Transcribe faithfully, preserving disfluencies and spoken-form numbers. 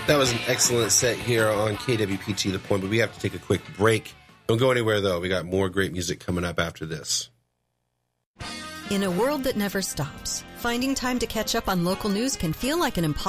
That was an excellent set here on K W P T The Point, but we have to take a quick break. Don't go anywhere, though. We got more great music coming up after this. In a world that never stops, finding time to catch up on local news can feel like an impossibility.